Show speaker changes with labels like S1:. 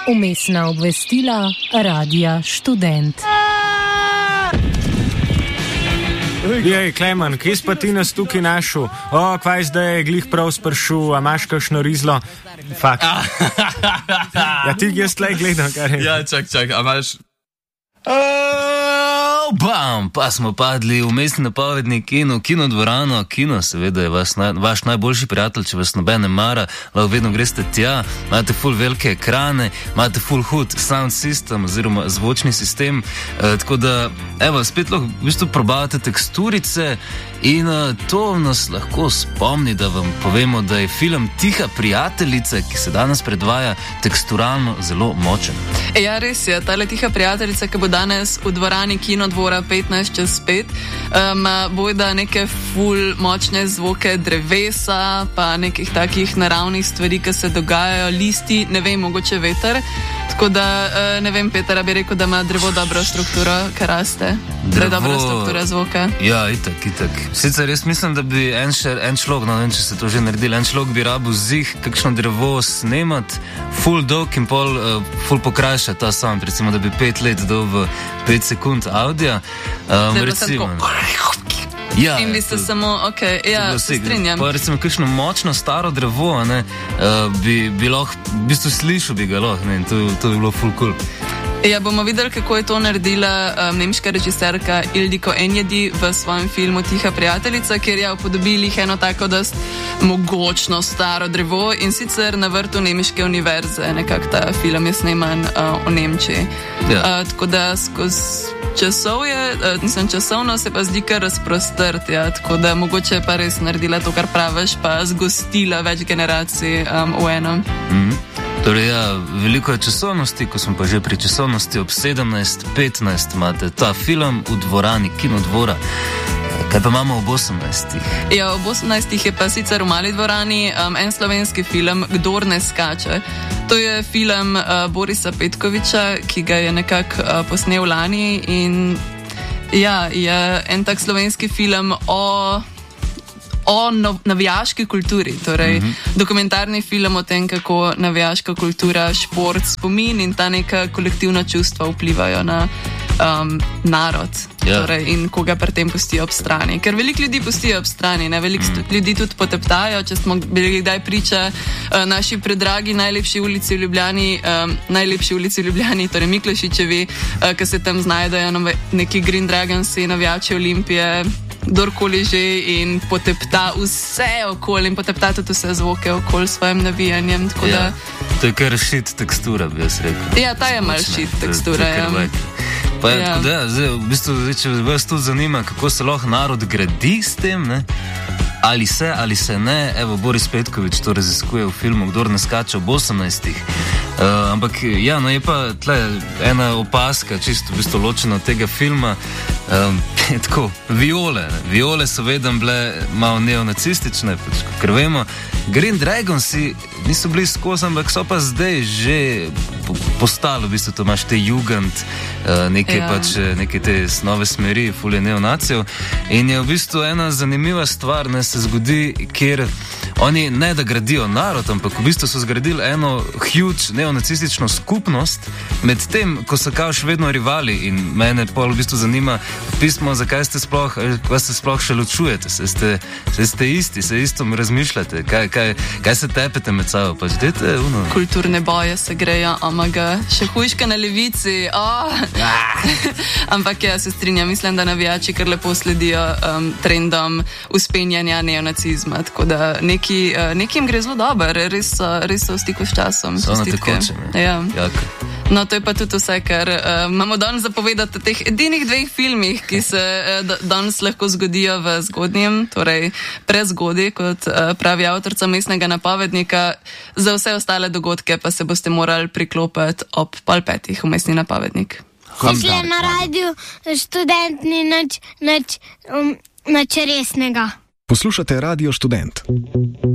S1: Vmesna obvestila Radia Študent.
S2: Jej, Klemen, kje si pa ti nas tukaj našel? Kvaj zdaj je glih prav sprašul, a imaš kakšno rizlo? Fakt. Ja, ti jaz tlej gledam, kar je.
S3: Ja, čak, a imaš... Bam, pa smo padli v mestni napovednik kinodvorano. Kino seveda je vaš najboljši prijatelj, če vas nobene mara, lahko vedno greste tja, imate ful velike ekrane, imate ful hud sound system oziroma zvočni sistem, tako da, evo, spet lahko v bistvu probavate teksturice in to nas lahko spomni, da vam povemo, da je film Tiha prijateljica, ki se danes predvaja, teksturalno zelo močen.
S4: Ja, res je, tale Tiha prijateljica, ki bo danes v dvorani Kinodvora 15:05, bojda neke ful močne zvoke drevesa, pa nekih takih naravnih stvari, ki se dogajajo, listi, ne vem, mogoče veter. Tako da, ne vem, Peter, bi rekel, da ima drevo dobro strukturo, ker raste. Dobra struktura zvoka.
S3: Ja, itak. Sicer res mislim, da bi en človek, no vem, če se to že naredili, en človek bi rabil zih, kakšno drevo snemat, full dolg in full pokrajša ta sound, recimo, da bi 5 let dal v 5 sekund audija. Recimo. Ja,
S4: in vi ste samo, ja, se strinjam.
S3: Pa recimo kakšno močno staro drevo, ne, bi lahko, v bistvu slišal bi ga lahko, ne, to bi bilo full cool.
S4: Ja, bomo videli, kako je to naredila nemška režiserka Ildiko Enjedi v svojem filmu Tiha prijateljica, kjer je upodobili eno tako dost mogočno staro drevo in sicer na vrtu Nemške univerze. Nekako ta film je sneman v Nemčiji. Ja. Tako da skozi časovno se pa zdi kar razprostrt, ja, tako da mogoče je pa res naredila to, kar praviš, pa zgostila več generacij v enem.
S3: Torej, ja, veliko je časovnosti, ko smo pa že pri časovnosti, ob 17:15 imate ta film v dvorani Kinodvora. Kaj pa imamo ob 18?
S4: Ja, ob 18 je pa sicer v mali dvorani en slovenski film Kdor ne skače. To je film Borisa Petkoviča, ki ga je nekako posnel lani in ja, je en tak slovenski film o navijaški kulturi, torej dokumentarni film o tem, kako navijaška kultura, šport, spomin in ta neka kolektivna čustva vplivajo na narod, torej, in koga pri tem pustijo ob strani. Ker veliko ljudi pustijo ob strani, ne? Veliko ljudi tudi poteptajo, če smo bili kdaj priča naši predragi najlepši ulici v Ljubljani, torej Miklošičevi, ki se tam znajdejo neki Green Dragonsi, navijači Olimpije, kdorkoli že, in potepta vse okoli in potepta tudi vse zvoke okoli s svojim navijanjem. Tako da...
S3: To je kar shit tekstura, bi jaz rekel.
S4: Ja, ta je mal shit tekstura, ja.
S3: Pa je tako, da, zdaj, v bistvu, če vas tudi zanima, kako se lahko narod gradi s tem, ne? Ali se ne, evo, Boris Petkovič to raziskuje v filmu Kdor ne skače ob 18. Ampak, ja, no je pa tle ena opaska, čisto v bistvu ločena od tega filma, tako, viole so vedno bile malo neonacistične, ker vemo, Green Dragonsi niso bili skozi, ampak so pa zdaj že postalo, v bistvu to imaš te jugend, neke te nove smeri, fulje neonacijev, in je v bistvu ena zanimiva stvar, ne, se zgodi, kjer oni ne da gradijo narod, ampak v bistvu so zgradili eno huge neonacistično skupnost, med tem, ko so kao še vedno rivali, in mene pol v bistvu zanima pismo, zakaj ste sploh še ločujete, se ste isti, se isto razmišljate, kaj se tepete med sabo, pač dete,
S4: kulturne boje se grejo, še hujška na levici, ampak ja, se strinjam, mislim, da navijači kar lepo sledijo trendom uspenjanja neonacizma, tako da nekim gre zelo dobro, res so v stiku s časom.
S3: So na tekočem,
S4: ja. No, to je pa tudi vse, kar imamo danes zapovedati o teh edinih 2 filmih, ki se danes lahko zgodijo v zgodnjem, torej prezgodaj, kot pravi avtorica Mestnega napovednika. Za vse ostale dogodke pa se boste morali priklopiti ob 4:30 v Mestni napovednik.
S5: Šle na radiju Študent ni nič resnega.
S6: Poslušate Radio Študent.